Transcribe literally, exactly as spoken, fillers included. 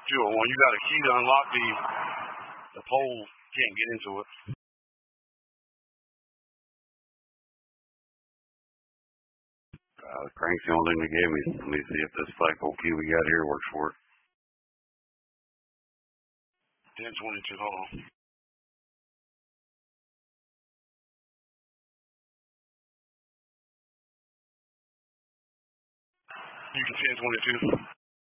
two oh one. You got a key to unlock the the pole. Can't get into it. Uh, the crank's the only thing they gave me. Let me see if this flagpole key we got here works for it. ten twenty-two, hold on. You can ten twenty-two.